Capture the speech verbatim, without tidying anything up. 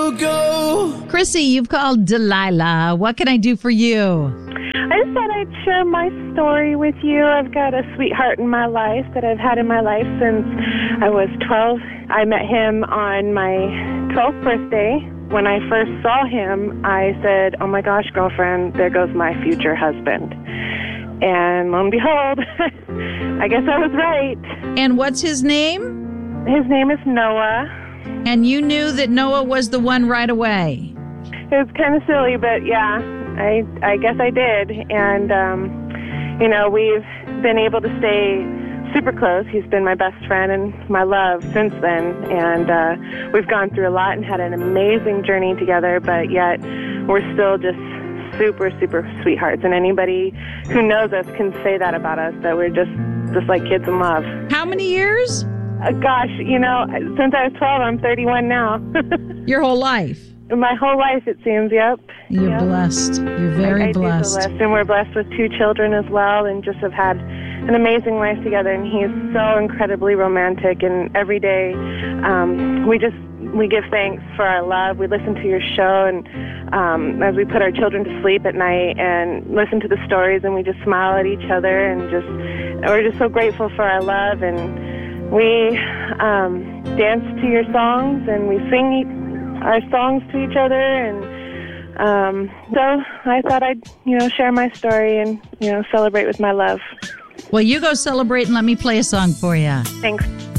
you go. Chrissy, you've called Delilah. What can I do for you? I just thought I'd share my story with you. I've got a sweetheart in my life that I've had in my life since I was twelve. I met him on my twelfth birthday. When I first saw him, I said, oh my gosh, girlfriend, there goes my future husband. And lo and behold, I guess I was right. And what's his name? His name is Noah. And you knew that Noah was the one right away. It was kind of silly, but yeah, I I guess I did. And, um, you know, we've been able to stay super close. He's been my best friend and my love since then. And uh, we've gone through a lot and had an amazing journey together, but yet we're still just super, super sweethearts. And anybody who knows us can say that about us, that we're just, just like kids in love. How many years? Uh, gosh, you know, since I was twelve, I'm thirty-one now. Your whole life? My whole life, it seems, yep. You're yep. blessed. You're very I, I blessed. blessed. And we're blessed with two children as well, and just have had an amazing life together. And he's so incredibly romantic, and every day um, we just, we give thanks for our love. We listen to your show, and um, as we put our children to sleep at night and listen to the stories, and we just smile at each other, and just, we're just so grateful for our love. And we um, dance to your songs, and we sing e- our songs to each other, and um, so I thought I'd, you know, share my story and, you know, celebrate with my love. Well, you go celebrate and let me play a song for you. Thanks.